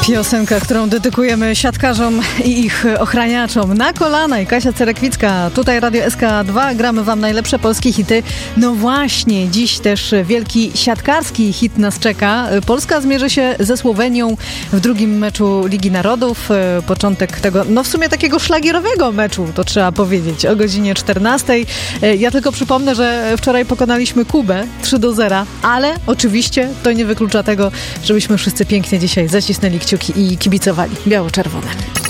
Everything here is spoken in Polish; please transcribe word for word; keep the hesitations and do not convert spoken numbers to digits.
Piosenka, którą dedykujemy siatkarzom i ich ochraniaczom. Na kolana i Kasia Cerekwicka. Tutaj Radio S K dwa. Gramy wam najlepsze polskie hity. No właśnie, dziś też wielki siatkarski hit nas czeka. Polska zmierzy się ze Słowenią w drugim meczu Ligi Narodów. Początek tego, no w sumie takiego szlagierowego meczu, to trzeba powiedzieć, o godzinie czternastej. Ja tylko przypomnę, że wczoraj pokonaliśmy Kubę trzy do zera, ale oczywiście to nie wyklucza tego, żebyśmy wszyscy pięknie dzisiaj zacisnęli kciuki i kibicowali biało-czerwone.